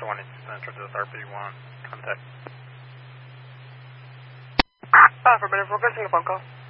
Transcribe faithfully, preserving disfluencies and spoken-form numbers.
Delta one, enter to R P one, contact. Ah, affirmative, requesting a phone call.